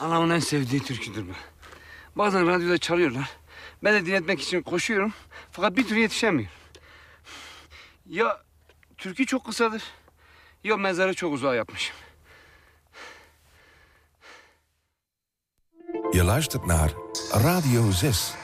Anamın en sevdiği türküdür bu. Bazen radyoda çalıyorlar. Ben de dinletmek için koşuyorum. Fakat bir türlü yetişemiyorum. Ya türkü çok kısadır, ya mezarı çok uzağa yapmışım. Je luistert naar Radio 6.